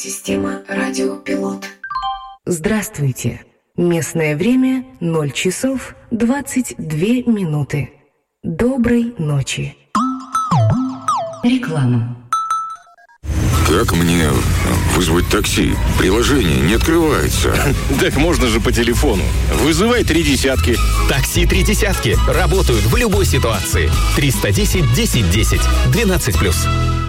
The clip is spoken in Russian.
Система радиопилот. Здравствуйте. Местное время 0 часов 22 минуты. Доброй ночи. Реклама. Как мне вызвать такси? Приложение не открывается. Так можно же по телефону. Вызывай 30. Такси 30 работают в любой ситуации. 310 10 10. 12+.